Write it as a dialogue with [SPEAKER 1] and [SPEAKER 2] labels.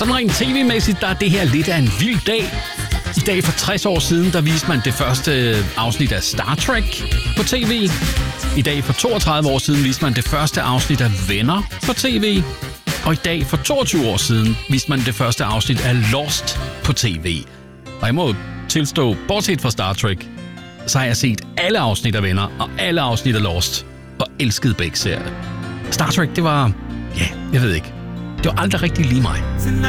[SPEAKER 1] Sådan rent tv-mæssigt, der er det her lidt af en vild dag. I dag for 60 år siden, der viste man det første afsnit af Star Trek på tv. I dag for 32 år siden viste man det første afsnit af Venner på tv. Og i dag for 22 år siden viste man det første afsnit af Lost på tv. Og jeg må tilstå, bortset fra Star Trek, så har jeg set alle afsnit af Venner og alle afsnit af Lost. Og elskede begge serier. Star Trek, det var... Ja, jeg ved ikke. Det var aldrig rigtig lige mig.